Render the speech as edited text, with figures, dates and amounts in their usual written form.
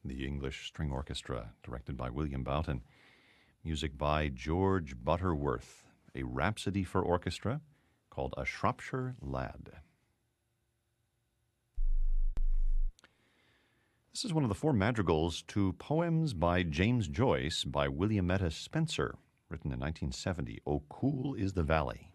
the English String Orchestra, directed by William Boughton. Music by George Butterworth, a rhapsody for orchestra called A Shropshire Lad. This is one of the four madrigals to poems by James Joyce by Williametta Spencer, written in 1970. Oh, Cool is the Valley.